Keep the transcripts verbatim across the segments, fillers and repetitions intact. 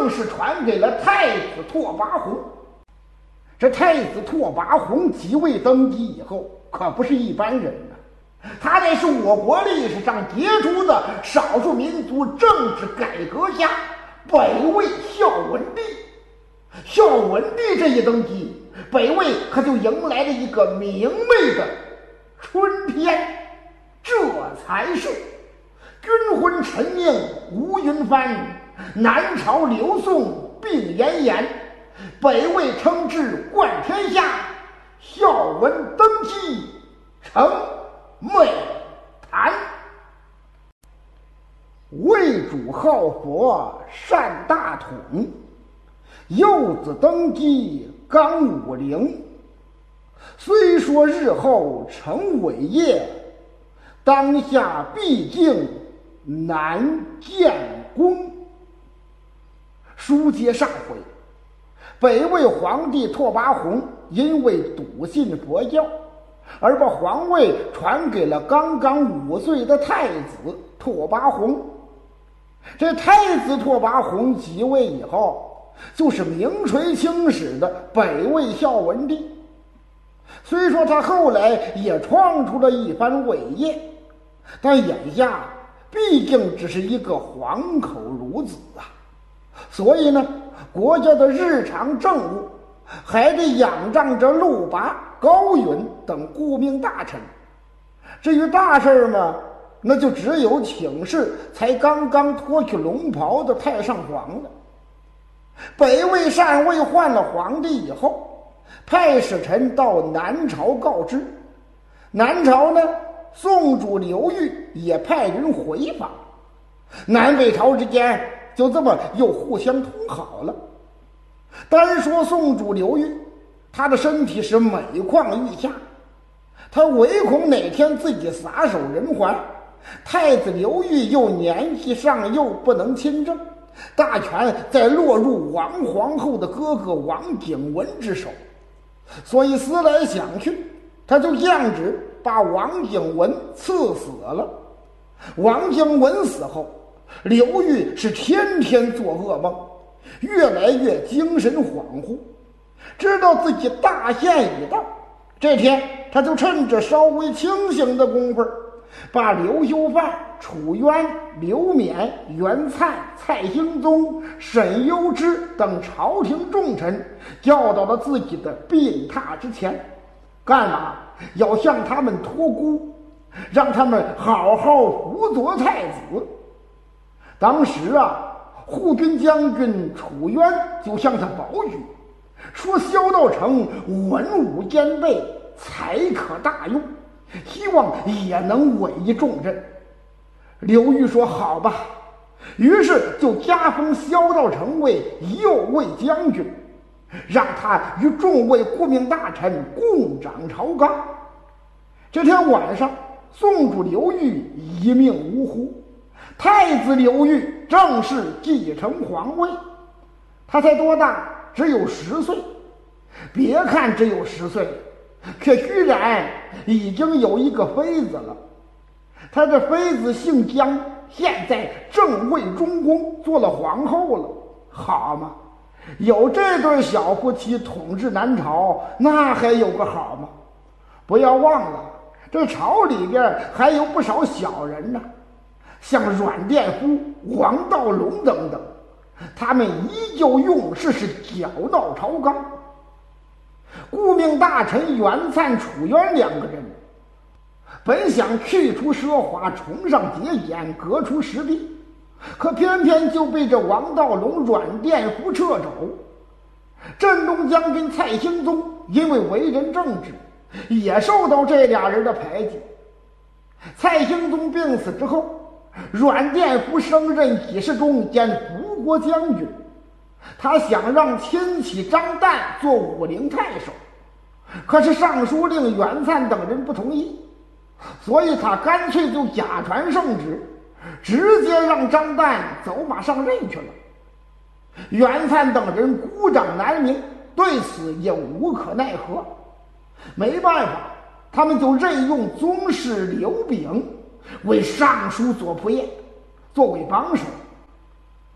正式传给了太子拓跋宏。这太子拓跋宏即位登基以后，可不是一般人呐、啊，他乃是我国历史上杰出的少数民族政治改革家，北魏孝文帝。孝文帝这一登基，北魏可就迎来了一个明媚的春天。这才是军魂陈命吴云帆，南朝刘宋并延延，北魏称制冠天下，孝文登基成美谈。魏主好佛善大统，幼子登基刚武陵。虽说日后成伟业，当下毕竟难见功。书接上回，北魏皇帝拓跋宏因为笃信佛教，而把皇位传给了刚刚五岁的太子拓跋宏。这太子拓跋宏即位以后，就是名垂青史的北魏孝文帝。虽说他后来也创出了一番伟业，但眼下毕竟只是一个黄口孺子啊，所以呢，国家的日常政务还得仰仗着陆拔、高允等顾命大臣。至于大事嘛，那就只有请示才刚刚脱去龙袍的太上皇了。北魏禅位换了皇帝以后，派使臣到南朝告知。南朝呢，宋主刘裕也派人回访，南北朝之间就这么又互相通好了。单说宋主刘裕，他的身体是每况愈下，他唯恐哪天自己撒手人寰，太子刘裕又年纪尚幼，不能亲政，大权再落入王皇后的哥哥王景文之手，所以思来想去，他就降旨把王景文赐死了。王景文死后，刘裕是天天做噩梦，越来越精神恍惚，知道自己大限已到。这天他就趁着稍微清醒的功夫，把刘修范、楚渊、刘勉、袁粲、蔡兴宗、沈攸之等朝廷重臣叫到了自己的病榻之前。干嘛？要向他们托孤，让他们好好辅佐太子。当时啊，护军将军楚渊就向他保举，说萧道成文武兼备，才可大用，希望也能委以重任。刘裕说好吧，于是就加封萧道成为右卫将军，让他与众位顾命大臣共掌朝纲。这天晚上，宋主刘裕一命呜呼，太子刘裕正式继承皇位。他才多大？只有十岁。别看只有十岁，可居然已经有一个妃子了。他的妃子姓姜，现在正为中宫，做了皇后了。好嘛，有这对小夫妻统治南朝，那还有个好吗？不要忘了，这朝里边还有不少小人呢、啊，像阮殿夫、王道隆等等，他们依旧用事是搅闹朝纲。顾命大臣袁粲、楚渊两个人本想去除奢华，崇尚节俭，革除实弊，可偏偏就被这王道隆、阮殿夫掣肘。镇东将军蔡兴宗因为为人正直，也受到这俩人的排挤。蔡兴宗病死之后，阮殿夫升任给事中兼辅国将军，他想让亲戚张旦做武陵太守，可是尚书令袁粲等人不同意，所以他干脆就假传圣旨，直接让张旦走马上任去了。袁粲等人孤掌难鸣，对此也无可奈何。没办法，他们就任用宗室刘炳为尚书左仆射，作为帮手。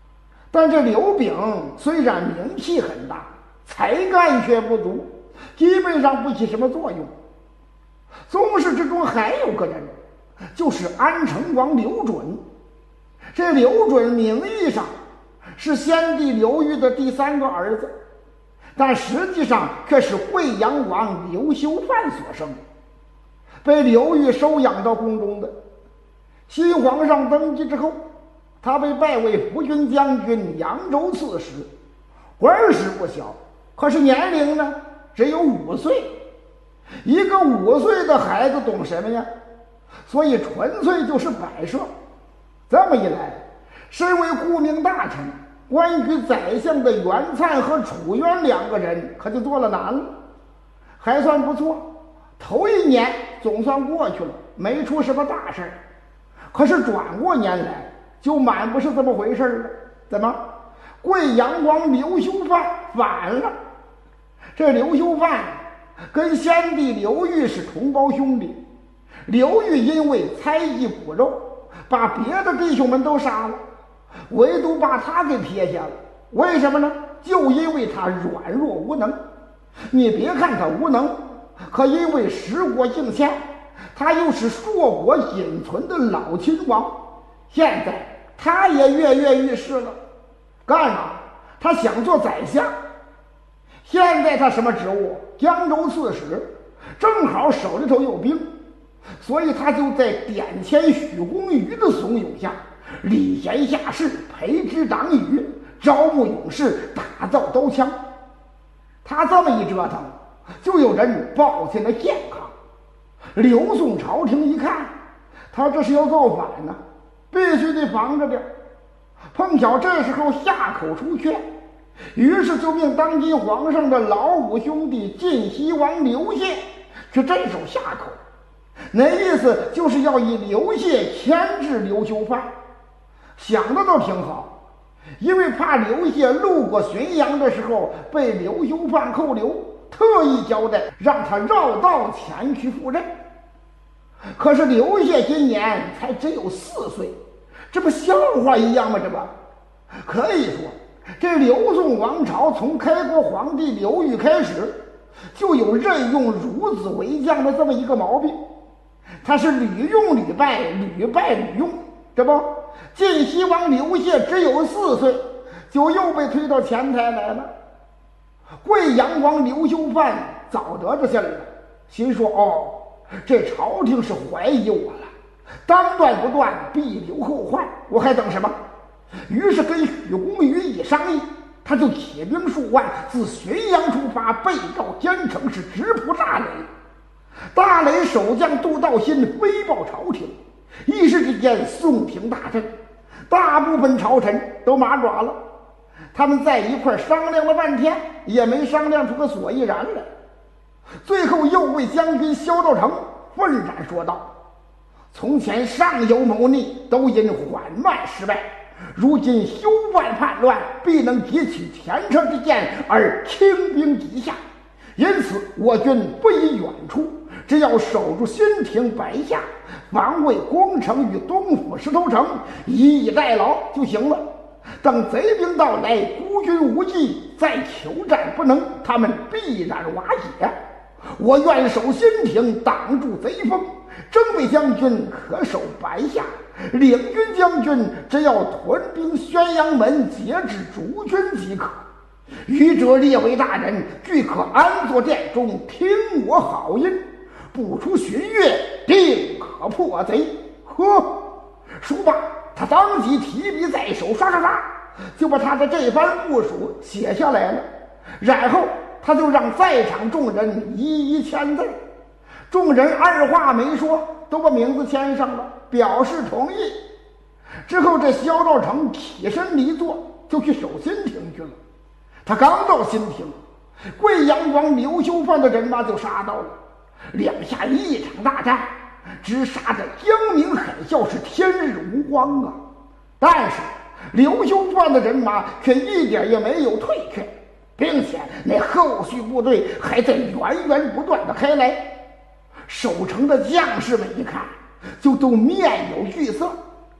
但这刘炳虽然名气很大，才干却不足，基本上不起什么作用。宗室之中还有个人，就是安成王刘准。这刘准名义上是先帝刘裕的第三个儿子，但实际上却是贵阳王刘修范所生，被刘裕收养到宫中的。新皇上登基之后，他被拜为辅军将军、扬州刺史，官职不小，可是年龄呢只有五岁。一个五岁的孩子懂什么呀？所以纯粹就是摆设。这么一来，身为顾命大臣、官居宰相的袁粲和楚渊两个人可就做了难了。还算不错，头一年总算过去了，没出什么大事。可是转过年来，就满不是这么回事了。怎么？贵阳王刘修范反了。这刘修范跟先帝刘裕是同胞兄弟，刘裕因为猜忌骨肉，把别的弟兄们都杀了，唯独把他给撇下了。为什么呢？就因为他软弱无能。你别看他无能，可因为时过境迁，他又是硕果仅存的老亲王，现在他也跃跃欲试了。干嘛？他想做宰相。现在他什么职务？江州刺史，正好手里头有兵，所以他就在典签许公瑜的怂恿下，礼贤下士，培植党羽，招募勇士，打造刀枪。他这么一折腾，就有人报进了健康。刘宋朝廷一看，他这是要造反呢，必须得防着点。碰巧这时候夏口出缺，于是就命当今皇上的老五兄弟晋西王刘燮去镇守夏口，那意思就是要以刘燮牵制刘修范。想的倒挺好，因为怕刘燮路过浔阳的时候被刘修范扣留，特意交代让他绕道前去赴任。可是刘燮今年才只有四岁，这不笑话一样吗？这不可以说，这刘宋王朝从开国皇帝刘裕开始，就有任用孺子为将的这么一个毛病。他是屡用屡败，屡败屡用。这不，晋西王刘燮只有四岁，就又被推到前台来了。贵阳王刘修范早得着信了，心说：哦，这朝廷是怀疑我了，当断不断，必留后患，我还等什么？于是跟许公瑜一商议，他就起兵数万，自浔阳出发，背绕兼城，是直扑大雷。大雷守将杜道新飞报朝廷，一时之间宋廷大震，大部分朝臣都麻爪了。他们在一块商量了半天，也没商量出个所以然来。最后右卫将军萧道成愤然说道：从前上有谋逆，都因缓慢失败，如今修范叛乱，必能汲取前车之鉴而轻兵击下，因此我军不宜远出，只要守住新亭白下，防卫宫城与东府石头城，以逸待劳就行了。等贼兵到来，孤军无计，再求战不能，他们必然瓦解。我愿守新亭，挡住贼锋，征卫将军可守白下，领军将军只要屯兵宣阳门，截止逐军即可。愚者列为大人，俱可安坐殿中，听我好音，不出旬月，定可破贼。呵，说罢，他当即提笔在手，刷刷刷，就把他的这番部署写下来了。然后他就让在场众人一一签字，众人二话没说，都把名字签上了，表示同意。之后这萧道成起身离座，就去守新亭去了。他刚到新亭，贵阳王刘修范的人马就杀到了，两下一场大战，直杀得江鸣海啸，是天日无光啊！但是刘修范的人马却一点也没有退却，并且那后续部队还在源源不断的开来。守城的将士们一看，就都面有惧色，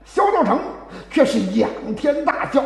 萧道成却是仰天大笑，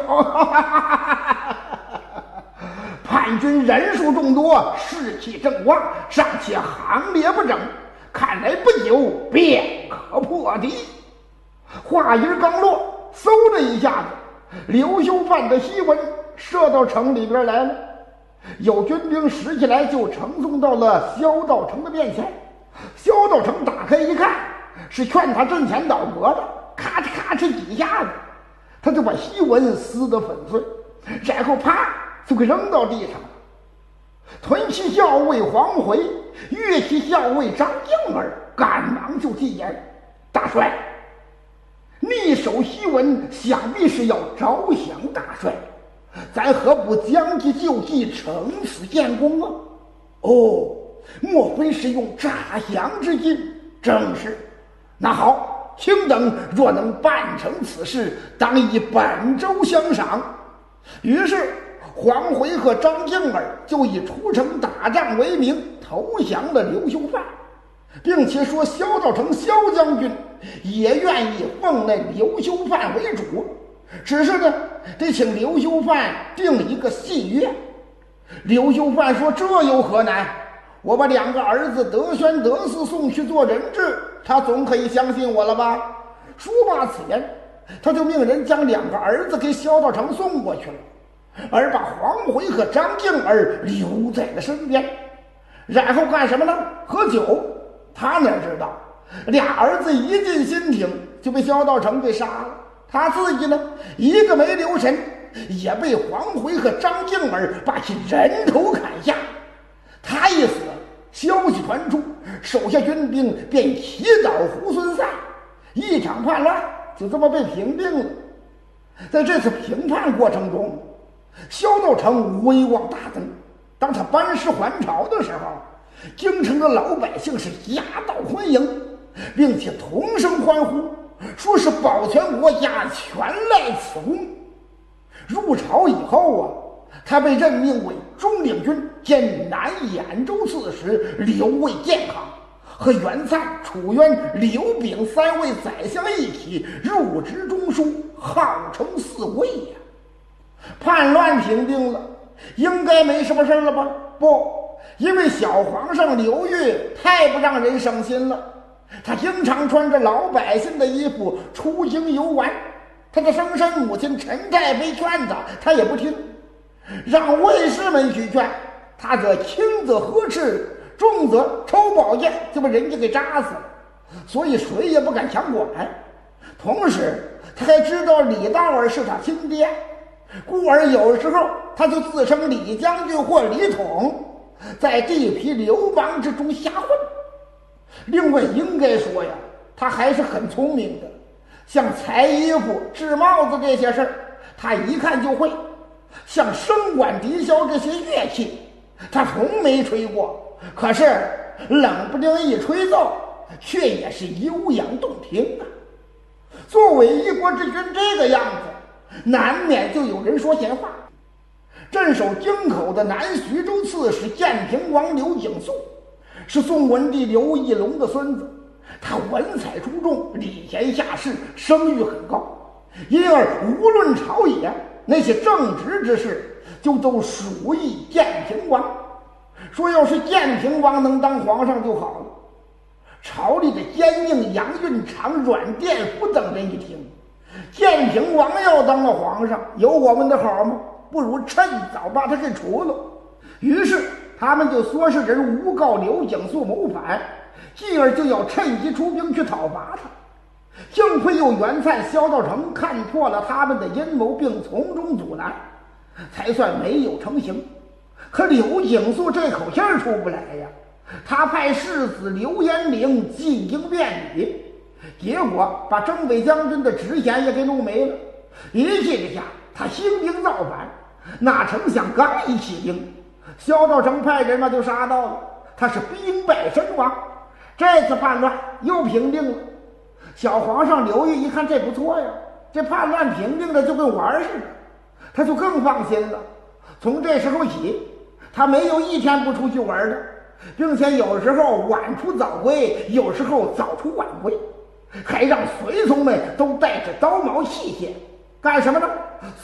叛军人数众多，士气正旺，尚且行列不整，看来不久便可破敌。话音刚落，嗖的一下子，刘修范的檄文射到城里边来了。有军兵拾起来就呈送到了萧道成的面前。萧道成打开一看，是劝他阵前倒戈的，咔哧咔哧几下子，他就把檄文撕得粉碎，然后啪就给扔到地上了。屯骑校尉黄回、乐骑校尉张敬儿赶忙就进言：“大帅，逆守檄文，想必是要招降大帅，咱何不将计就计，乘此建功啊？”“哦，莫非是用诈降之计？”“正是。”“那好，卿等若能办成此事，当以本州相赏。”于是黄回和张敬儿就以出城打仗为名投降了刘修范，并且说萧道成萧将军也愿意奉那刘修范为主，只是呢得请刘修范定一个信约。刘修范说：“这有何难？我把两个儿子德宣、德嗣送去做人质，他总可以相信我了吧？”说罢此言，他就命人将两个儿子给萧道成送过去了，而把黄回和张敬儿留在了身边。然后干什么呢？喝酒。他哪知道俩儿子一进新亭就被萧道成给杀了，他自己呢一个没留神，也被黄回和张敬儿把其人头砍下。他一死，消息传出，手下军兵便祈祷胡孙赛，一场叛乱就这么被平定了。在这次平叛过程中，萧道成威望大增。当他班师还朝的时候，京城的老百姓是夹道欢迎，并且同声欢呼，说是保全国家全赖此功。入朝以后啊，他被任命为中领军兼南兖州刺史，留卫建康，和袁粲、楚渊、刘炳三位宰相一起入职中书，号称四尉呀。叛乱平定了，应该没什么事了吧？不，因为小皇上刘裕太不让人省心了，他经常穿着老百姓的衣服出京游玩。他的生身母亲陈太妃劝他，他也不听，让卫士们去劝，他则轻则呵斥，重则抽宝剑就把人家给扎死了，所以谁也不敢强管。同时他还知道李道儿是他亲爹，故而有时候他就自称李将军或李统，在地痞流氓之中瞎混。另外应该说呀，他还是很聪明的，像裁衣服、制帽子这些事儿，他一看就会。像笙管、笛箫这些乐器，他从没吹过，可是冷不丁一吹奏，却也是悠扬动听啊。作为一国之君这个样子，难免就有人说闲话。镇守京口的南徐州刺史建平王刘景素，是宋文帝刘义隆的孙子，他文采出众，礼贤下士，声誉很高，因而无论朝野那些正直之事，就都属意建平王。说要是建平王能当皇上就好了。朝里的监应杨运长、阮殿甫等人一听，建平王要当了皇上，有我们的好吗？不如趁早把他给除了。于是他们就说是人诬告刘景素谋反，继而就要趁机出兵去讨伐他。幸亏有袁粲、萧道成看破了他们的阴谋，并从中阻拦，才算没有成行。可刘景素这口气儿出不来呀，他派世子刘延龄进京辩理，结果把政委将军的职衔也给弄没了。一气之下，他兴兵造反，哪成想刚一起兵，萧道成派人嘛就杀到了，他是兵败身亡。这次叛乱又平定了。小皇上刘裕一看这不错呀，这叛乱平定了就跟玩似的，他就更放心了。从这时候起，他没有一天不出去玩的，并且有时候晚出早归，有时候早出晚归。 还让随从们都带着刀矛器械，干什么呢？